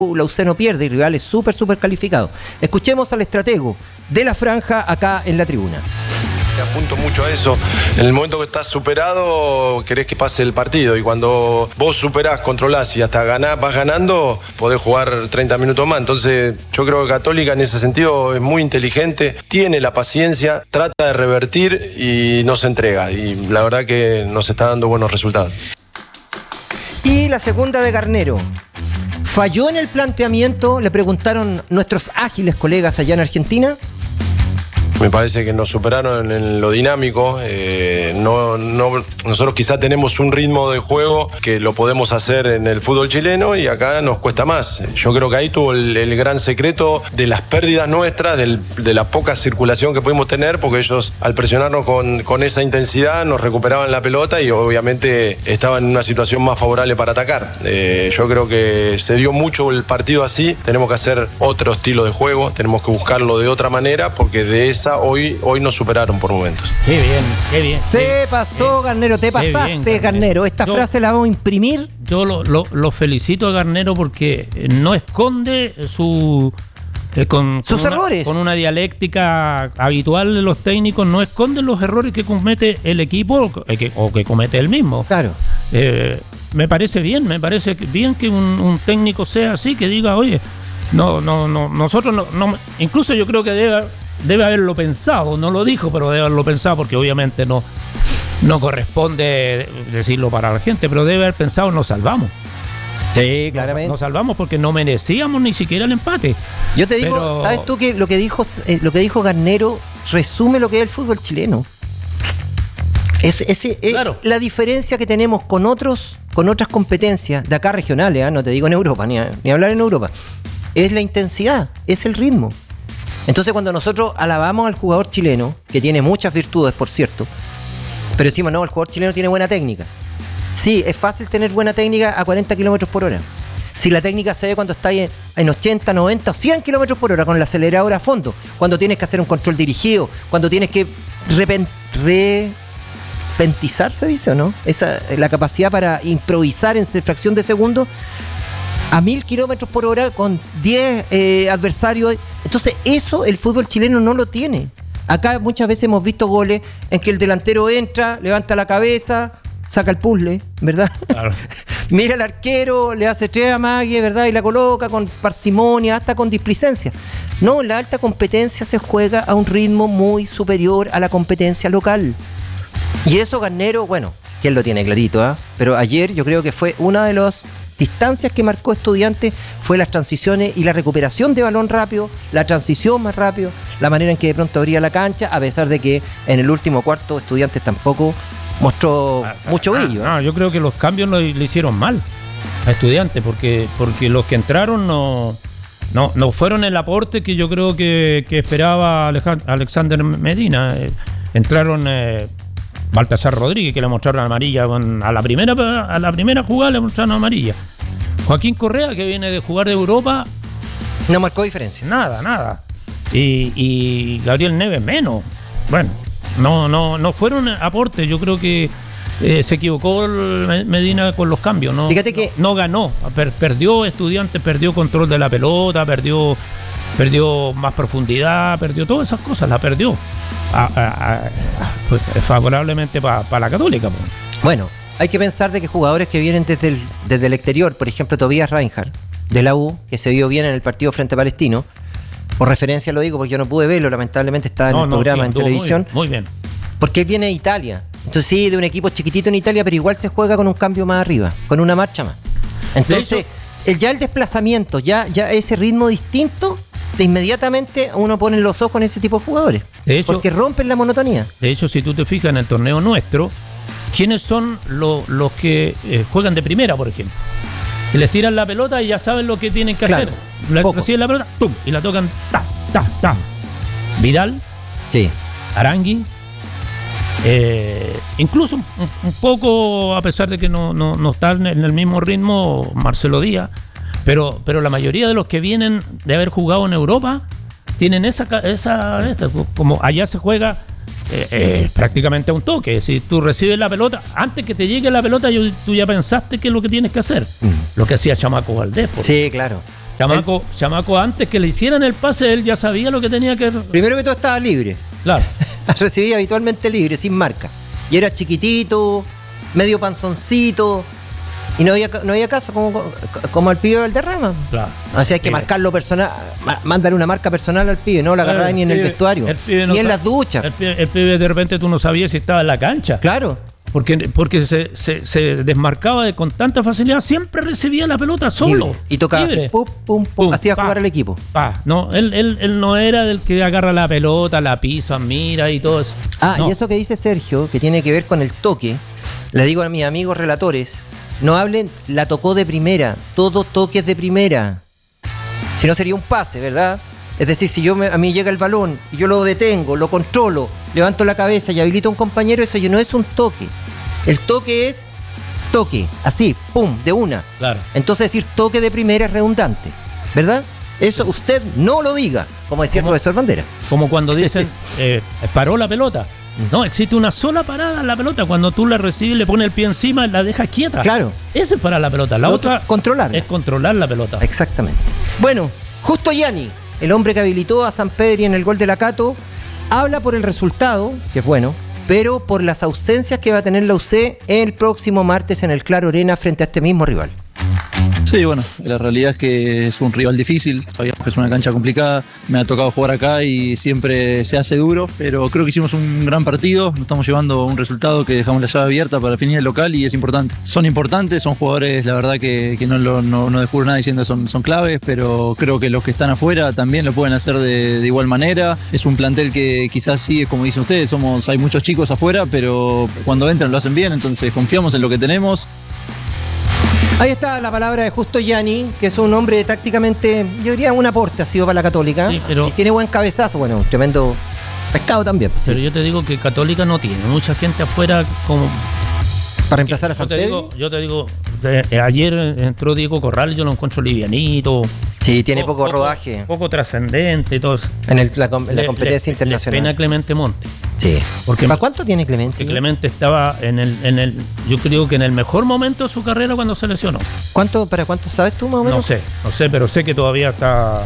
la UC no pierde y rivales súper calificados. Escuchemos al estratego de la franja acá en la tribuna. Te apunto mucho a eso. En el momento que estás superado, querés que pase el partido. Y cuando vos superás, controlás y hasta vas ganando, podés jugar 30 minutos más. Entonces, yo creo que Católica en ese sentido es muy inteligente, tiene la paciencia, trata de revertir y no se entrega. Y la verdad que nos está dando buenos resultados. Y la segunda de Garnero. ¿Falló en el planteamiento? Le preguntaron nuestros ágiles colegas allá en Argentina. Me parece que nos superaron en lo dinámico. Nosotros quizá tenemos un ritmo de juego que lo podemos hacer en el fútbol chileno y acá nos cuesta más. Yo creo que ahí tuvo el gran secreto de las pérdidas nuestras, de la poca circulación que pudimos tener, porque ellos al presionarnos con esa intensidad nos recuperaban la pelota y obviamente estaban en una situación más favorable para atacar. Yo creo que se dio mucho el partido así. Tenemos que hacer otro estilo de juego, tenemos que buscarlo de otra manera, porque de esa hoy nos superaron por momentos. Qué bien. Se pasó, Garnero, te pasaste, bien, Garnero. Esta frase la vamos a imprimir. Yo lo felicito a Garnero porque no esconde sus errores. Con una dialéctica habitual de los técnicos, no esconde los errores que comete el equipo o que comete él mismo. Claro. Me parece bien que un técnico sea así, que diga, oye, nosotros no, incluso yo creo que debe haberlo pensado, no lo dijo, pero debe haberlo pensado, porque obviamente no corresponde decirlo para la gente, pero debe haber pensado, nos salvamos. Sí, claramente. Nos salvamos porque no merecíamos ni siquiera el empate. Yo te digo, ¿sabes tú que lo que dijo Garnero resume lo que es el fútbol chileno? Claro. La diferencia que tenemos con otras competencias de acá regionales, no te digo en Europa, ni hablar en Europa, es la intensidad, es el ritmo. Entonces cuando nosotros alabamos al jugador chileno, que tiene muchas virtudes, por cierto, pero decimos, no, el jugador chileno tiene buena técnica. Sí, es fácil tener buena técnica a 40 kilómetros por hora. Si la técnica se ve cuando está en 80, 90 o 100 kilómetros por hora, con el acelerador a fondo, cuando tienes que hacer un control dirigido, cuando tienes que repentizar, se dice, ¿o no? La capacidad para improvisar en fracción de segundo a 1000 kilómetros por hora con 10 adversarios. Entonces eso el fútbol chileno no lo tiene. Acá muchas veces hemos visto goles en que el delantero entra, levanta la cabeza, saca el puzzle, ¿verdad? Claro. Mira al arquero, le hace 3 amagues, ¿verdad? Y la coloca con parsimonia, hasta con displicencia. No, la alta competencia se juega a un ritmo muy superior a la competencia local. Y eso Garnero, bueno, ¿quién lo tiene clarito? Pero ayer yo creo que fue una de las distancias que marcó Estudiantes, fue las transiciones y la recuperación de balón rápido, la transición más rápido, la manera en que de pronto abría la cancha, a pesar de que en el último cuarto Estudiantes tampoco mostró mucho brillo. No, yo creo que los cambios le hicieron mal a Estudiantes, porque los que entraron no fueron el aporte que yo creo que esperaba Alexander Medina. Entraron Baltasar Rodríguez, que le mostraron amarilla a la primera jugada, le mostraron amarilla. Joaquín Correa, que viene de jugar de Europa, no marcó diferencia. Nada. Y Gabriel Neves menos. Bueno, no fueron aportes. Yo creo que se equivocó Medina con los cambios. Fíjate que no ganó. Perdió Estudiantes, perdió control de la pelota, perdió más profundidad, perdió todas esas cosas, la perdió. Pues, favorablemente para la Católica. Pues. Bueno, hay que pensar de que jugadores que vienen desde el exterior, por ejemplo Tobías Reinhardt de la U, que se vio bien en el partido frente a Palestino, por referencia lo digo porque yo no pude verlo, lamentablemente estaba en el programa en televisión. Muy bien. Porque él viene de Italia, entonces sí, de un equipo chiquitito en Italia, pero igual se juega con un cambio más arriba, con una marcha más. Entonces, ya el desplazamiento, ya ese ritmo distinto, de inmediatamente uno pone los ojos en ese tipo de jugadores, porque rompen la monotonía. De hecho, si tú te fijas en el torneo nuestro, ¿quiénes son los que juegan de primera, por ejemplo? Que les tiran la pelota y ya saben lo que tienen que hacer. Reciben la pelota, ¡pum! Y la tocan, ¡ta! Vidal, sí. Arangui, incluso un poco, a pesar de que no están en el mismo ritmo, Marcelo Díaz. Pero la mayoría de los que vienen de haber jugado en Europa tienen esta, como allá se juega prácticamente a un toque. Si tú recibes la pelota, antes que te llegue la pelota, tú ya pensaste qué es lo que tienes que hacer. Lo que hacía Chamaco Valdés. Sí, claro. Chamaco, antes que le hicieran el pase, él ya sabía lo que tenía que... Primero que todo estaba libre. Claro. Recibía habitualmente libre, sin marca. Y era chiquitito, medio panzoncito. Y no había caso como al pibe Valderrama. Claro. O sea, hay que marcarlo personal, mándale una marca personal al pibe, no la agarraba ni en el vestuario, ni en las duchas. El pibe de repente tú no sabías si estaba en la cancha. Claro. Porque se desmarcaba con tanta facilidad, siempre recibía la pelota solo. Libre. Y tocaba así, pum, pum, pum, hacía jugar al equipo. No, él no era del que agarra la pelota, la pisa, mira y todo eso. No. Y eso que dice Sergio, que tiene que ver con el toque, le digo a mis amigos relatores, no hablen, la tocó de primera, todo toque es de primera. Si no sería un pase, ¿verdad? Es decir, si a mí llega el balón y yo lo detengo, lo controlo, levanto la cabeza y habilito a un compañero, eso ya no es un toque. El toque es toque, así, pum, de una. Claro. Entonces decir toque de primera es redundante, ¿verdad? Eso usted no lo diga, como decía el profesor Bandera. Como cuando dicen, paró la pelota. No, existe una sola parada en la pelota. Cuando tú la recibes, le pones el pie encima y la dejas quieta. Claro. Eso es parar la pelota. La otra controlar. Es controlar la pelota. Exactamente. Bueno, Justo Gianni, el hombre que habilitó a San Pedri en el gol de la Cato, habla por el resultado, que es bueno, pero por las ausencias que va a tener la UC el próximo martes en el Claro Arena frente a este mismo rival. Sí, bueno, la realidad es que es un rival difícil, sabíamos que es una cancha complicada, me ha tocado jugar acá y siempre se hace duro, pero creo que hicimos un gran partido, nos estamos llevando un resultado que dejamos la llave abierta para definir el local y es importante. Son importantes, son jugadores, la verdad que no descubro nada diciendo que son claves, pero creo que los que están afuera también lo pueden hacer de igual manera. Es un plantel que quizás sí, como dicen ustedes, hay muchos chicos afuera, pero cuando entran lo hacen bien, entonces confiamos en lo que tenemos. Ahí está la palabra de Justo Gianni, que es un hombre tácticamente, yo diría un aporte ha sido para la Católica. Sí, pero y tiene buen cabezazo, bueno, un tremendo pescado también. Pero sí, yo te digo que Católica no tiene mucha gente afuera como... ¿Para reemplazar a San Pedro? Yo te digo, ayer entró Diego Corral y yo lo encuentro livianito. Sí, tiene poco rodaje. Poco trascendente y todo eso. En la competencia internacional. Le pena Clemente Monte. Sí. Porque ¿Para cuánto tiene Clemente? Que Clemente estaba yo creo que en el mejor momento de su carrera cuando se lesionó. ¿Para cuánto sabes tú más o menos? No sé, pero sé que todavía está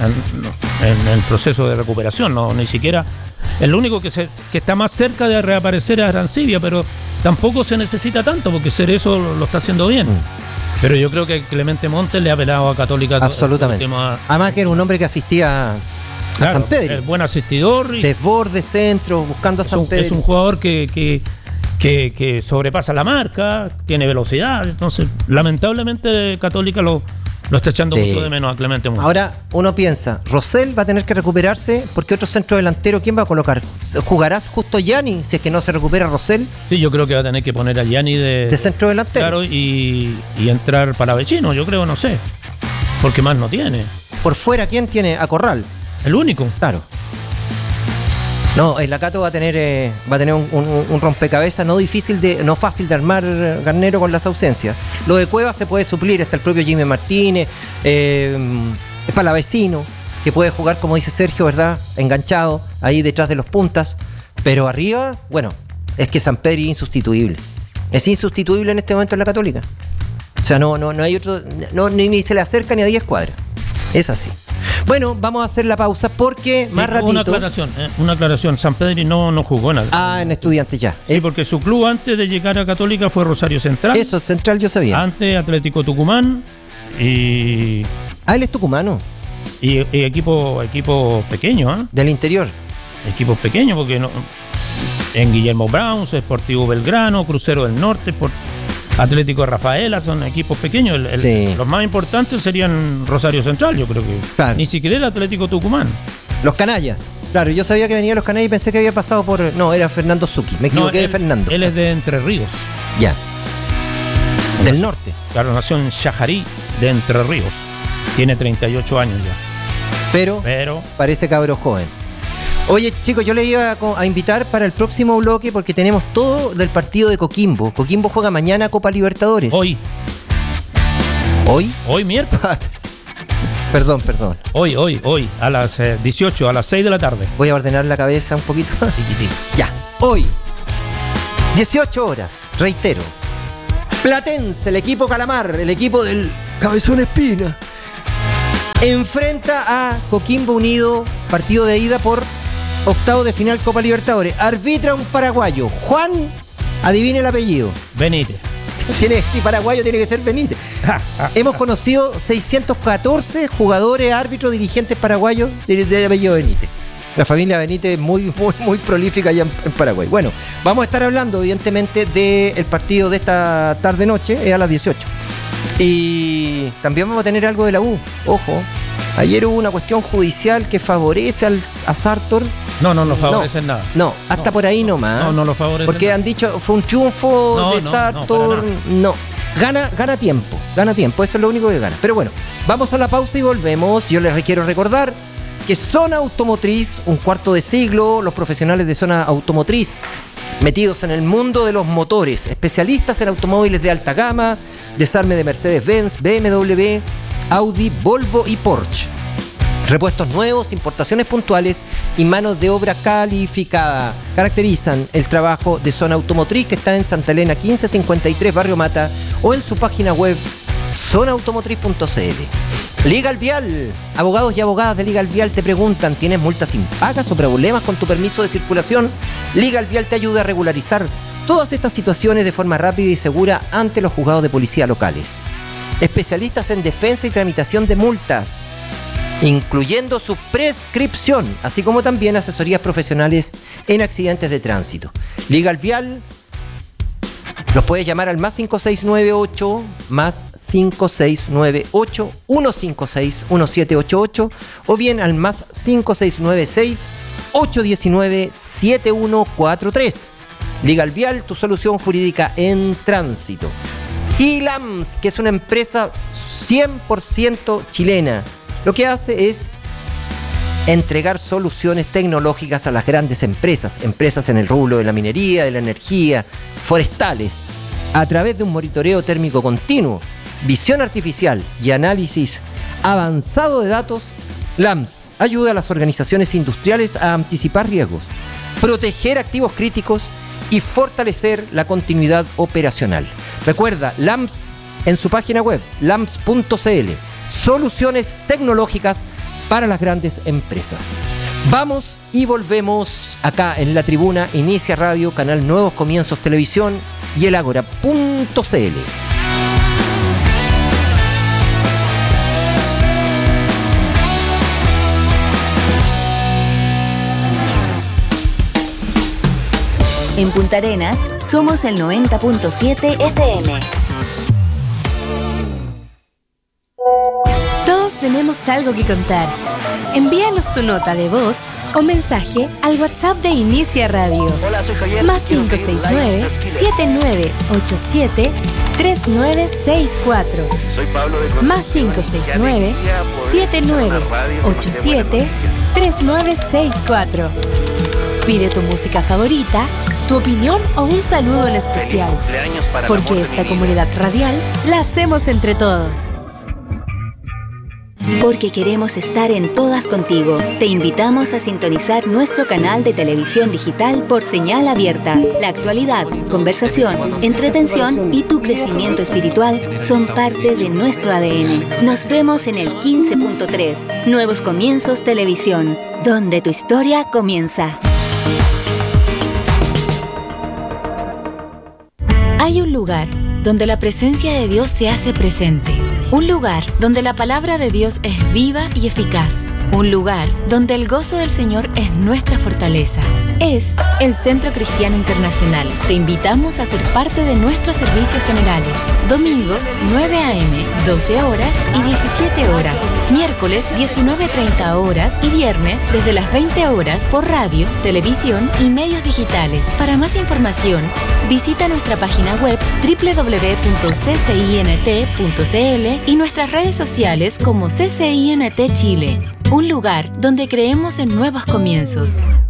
en el proceso de recuperación, ni siquiera. El único que está más cerca de reaparecer es Arancibia, pero tampoco se necesita tanto porque Cerezo lo está haciendo bien. Pero yo creo que Clemente Montes le ha pelado a Católica. Absolutamente. Además que era un hombre que asistía a San Pedro. Es buen asistidor. Desborde, centro, buscando a San Pedro. Es un jugador que sobrepasa la marca, tiene velocidad. Entonces, lamentablemente, Católica lo está echando mucho de menos a Clemente Montes. Ahora, uno piensa, Rosell va a tener que recuperarse porque otro centro delantero, ¿quién va a colocar? ¿Jugarás Justo Gianni si es que no se recupera Rosell? Sí, yo creo que va a tener que poner a Gianni de centro delantero. Claro, y entrar para Vecino, yo creo, no sé. Porque más no tiene. Por fuera, ¿quién tiene? A Corral. El único. Claro. No, el Lacato va a tener un rompecabezas no fácil de armar, Garnero, con las ausencias. Lo de Cuevas se puede suplir, está el propio Jimmy Martínez, es para Vecino, que puede jugar, como dice Sergio, ¿verdad? Enganchado, ahí detrás de los puntas. Pero arriba, bueno, es que San Pedro es insustituible. Es insustituible en este momento en la Católica. O sea, no hay otro, ni se le acerca ni a 10 cuadras. Es así. Bueno, vamos a hacer la pausa porque más ratito... Una aclaración. San Pedro no jugó nada. En Estudiantes ya. Sí, porque su club antes de llegar a Católica fue Rosario Central. Eso, Central yo sabía. Antes Atlético Tucumán y... él es tucumano. Y equipo pequeño, ¿eh? Del interior. Equipos pequeños, porque en Guillermo Browns, Sportivo Belgrano, Crucero del Norte, Atlético de Rafaela, son equipos pequeños. Los más importantes serían Rosario Central, yo creo que. Claro. Ni siquiera el Atlético Tucumán. Los canallas. Claro, yo sabía que venían los canallas y pensé que había pasado por... No, era Fernando Zucchi. Me equivoqué de Fernando. Él es de Entre Ríos. Ya. Del norte. Claro, nació en Chajarí, de Entre Ríos. Tiene 38 años ya. Pero parece cabro joven. Oye, chicos, yo les iba a invitar para el próximo bloque porque tenemos todo del partido de Coquimbo. Coquimbo juega mañana Copa Libertadores. Hoy miércoles. Perdón. Hoy, a las 18, a las 6 de la tarde. Voy a ordenar la cabeza un poquito. Ya, hoy, 18 horas, reitero. Platense, el equipo Calamar, el equipo del Cabezón Espina. enfrenta a Coquimbo Unido, partido de ida por octavo de final Copa Libertadores. Arbitra un paraguayo, Juan, adivine el apellido. Benítez. Si paraguayo tiene que ser Benítez. Hemos conocido 614 jugadores, árbitros, dirigentes paraguayos de apellido Benítez. La familia Benítez es muy prolífica allá en Paraguay. Bueno, vamos a estar hablando evidentemente del partido de esta tarde-noche, es a las 18. Y también vamos a tener algo de la U. Ojo, ayer hubo una cuestión judicial que favorece a Sartor. No lo favorecen nada. No, hasta por ahí nomás. No lo favorecen. Porque han dicho, fue un triunfo de Sartor. No. Gana tiempo, eso es lo único que gana. Pero bueno, vamos a la pausa y volvemos. Yo les quiero recordar que Zona Automotriz, un cuarto de siglo, los profesionales de Zona Automotriz, metidos en el mundo de los motores, especialistas en automóviles de alta gama, desarme de Mercedes-Benz, BMW, Audi, Volvo y Porsche. Repuestos nuevos, importaciones puntuales y manos de obra calificada caracterizan el trabajo de Zona Automotriz, que está en Santa Elena 1553, Barrio Mata, o en su página web zonaautomotriz.cl. Legal Vial. Abogados y abogadas de Legal Vial te preguntan: ¿tienes multas impagas o problemas con tu permiso de circulación? Legal Vial te ayuda a regularizar todas estas situaciones de forma rápida y segura ante los juzgados de policía locales. Especialistas en defensa y tramitación de multas, incluyendo su prescripción, así como también asesorías profesionales en accidentes de tránsito. Legal Vial los puedes llamar al más 5698 156 1788 o bien al más 5696 819 7143. Legal Vial, tu solución jurídica en tránsito. Y LAMS, que es una empresa 100% chilena, lo que hace es entregar soluciones tecnológicas a las grandes empresas en el rubro de la minería, de la energía, forestales, a través de un monitoreo térmico continuo, visión artificial y análisis avanzado de datos. LAMS ayuda a las organizaciones industriales a anticipar riesgos, proteger activos críticos y fortalecer la continuidad operacional. Recuerda, LAMS en su página web, lams.cl. Soluciones tecnológicas para las grandes empresas. Vamos y volvemos acá en la tribuna Inicia Radio, canal Nuevos Comienzos Televisión y el Ágora.cl. En Punta Arenas somos el 90.7 FM. Todos tenemos algo que contar. Envíanos tu nota de voz o mensaje al WhatsApp de Inicia Radio. Hola, soy Javier. Más 569-7987-3964. Soy Pablo de Más 569-7987-3964. Pide tu música favorita, tu opinión o un saludo en especial. Porque esta comunidad radial la hacemos entre todos. Porque queremos estar en todas contigo, te invitamos a sintonizar nuestro canal de televisión digital por señal abierta. La actualidad, conversación, entretención y tu crecimiento espiritual son parte de nuestro ADN. Nos vemos en el 15.3, Nuevos Comienzos Televisión, donde tu historia comienza. Hay un lugar donde la presencia de Dios se hace presente. Un lugar donde la palabra de Dios es viva y eficaz. Un lugar donde el gozo del Señor es nuestra fortaleza. Es el Centro Cristiano Internacional. Te invitamos a ser parte de nuestros servicios generales. Domingos, 9 a.m., 12 horas y 17 horas. Miércoles, 19:30 horas y viernes, desde las 20 horas, por radio, televisión y medios digitales. Para más información, visita nuestra página web www.ccint.cl y nuestras redes sociales como CCINT Chile. Un lugar donde creemos en nuevos comienzos.